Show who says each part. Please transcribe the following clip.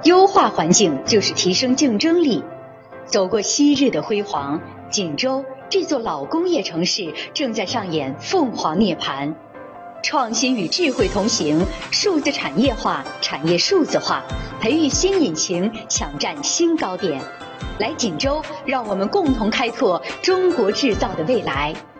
Speaker 1: 优化环境就是提升竞争力。走过昔日的辉煌，锦州这座老工业城市正在上演凤凰涅槃。创新与智慧同行，数字产业化、产业数字化，培育新引擎，抢占新高点。来锦州，让我们共同开拓中国制造的未来。